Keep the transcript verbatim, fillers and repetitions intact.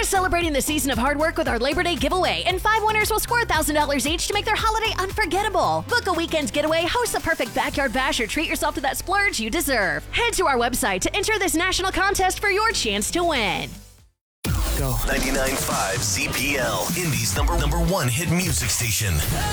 We're celebrating the season of hard work with our Labor Day giveaway, and five winners will score one thousand dollars each to make their holiday unforgettable. Book a weekend getaway, host a perfect backyard bash, or treat yourself to that splurge you deserve. Head to our website to enter this national contest for your chance to win. Go. ninety-nine point five Z P L, Indy's number number one hit music station.